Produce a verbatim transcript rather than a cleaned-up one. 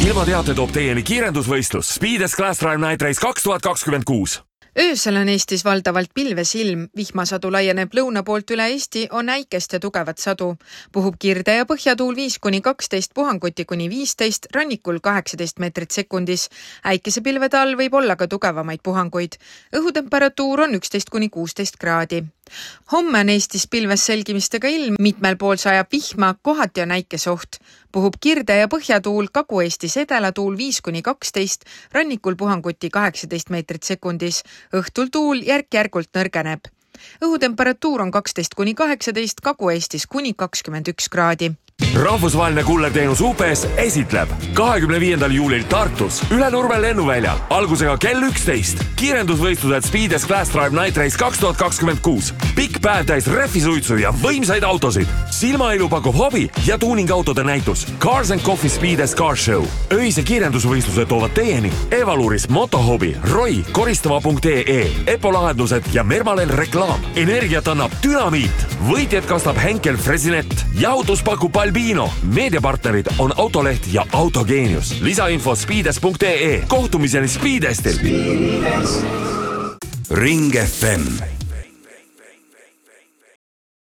ilmateate toob teieni kiirendusvõistlus Speedes Class Drive Night Race kaks tuhat kakskümmend kuus. Öösel on Eestis valdavalt pilves ilm, vihmasadu laieneb lõuna poolt üle Eesti, on äikest ja tugevat sadu. Puhub kirde ja põhjatuul viis kuni kaksteist, puhanguti kuni viisteist, rannikul kaheksateist meetrit sekundis. Äikesepilvede all võib olla ka tugevamaid puhanguid. Õhutemperatuur on üksteist kuni kuusteist kraadi. Homme on Eestis pilves selgimistega ilm, mitmel pool sajab vihma, kohati on äikesoht. Puhub kirde ja põhjatuul, Kagu-Eestis edelatuul viis kuni kaksteist, rannikul puhanguti kaheksateist meetrit sekundis. Õhtul tuul järk-järgult nõrgeneb. Õhutemperatuur on kaksteist kuni kaheksateist, Kagu-Eestis kuni kakskümmend üks kraadi. Rahvusvaheline kullerteenus U P S esitleb kahekümne viiendal juulil Tartus üle Nurme lennuvälja algusega kell üksteist. Kiirendusvõistlused Speedes Class Drive Night Race kaks tuhat kakskümmend kuus. Pikk päev täis rehvisuitsu ja võimsaid autosid. Silmailu pakub hobi ja tuuningautode näitus. Cars and Coffee Speedes Car Show. Öise kiirendusvõistlused toovad teieni Evaluris, Motohobi, Roi, koristava punkt ee, Epo lahendused ja Mermalen reklaam. Energiat annab Dynamiit. Võitjad kastab Henkel Fresinet. Jahutus pakub Albino. Meediapartnerid on Autoleht ja Autogeenius. Lisainfo speedes punkt ee. Kohtumiseni Speedestil. Ring F M